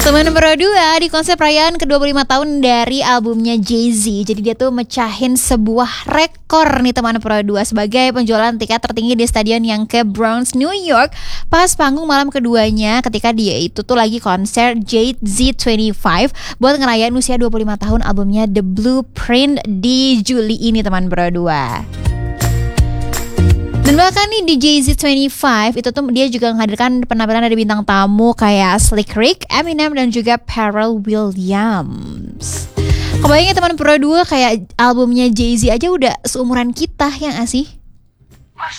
Teman Pro 2 di konsep perayaan ke-25 tahun dari albumnya Jay-Z. Jadi dia tuh mecahin sebuah rekor nih teman Pro 2 sebagai penjualan tiket tertinggi di stadion yang ke Bronx, New York pas panggung malam keduanya ketika dia itu tuh lagi konser Jay-Z 25 buat ngerayain usia 25 tahun albumnya The Blueprint di Juli ini teman Pro 2. Dan bahkan nih di Jay-Z 25 itu tuh dia juga menghadirkan penampilan dari bintang tamu kayak Slick Rick, Eminem dan juga Pharrell Williams. Kebayangnya teman Pro 2 kayak albumnya Jay-Z aja udah seumuran kita ya gak sih?